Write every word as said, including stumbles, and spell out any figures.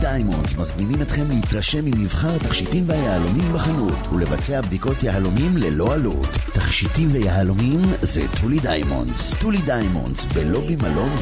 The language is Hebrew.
דיימונדס מזמינים אתכם להתרשם ממבחר התכשיטים והיהלומים בחנות ולבצע בדיקות יהלומים ללא עלות. תכשיטים ויהלומים זה טולי דיימונדס. טולי דיימונדס בלובי מלון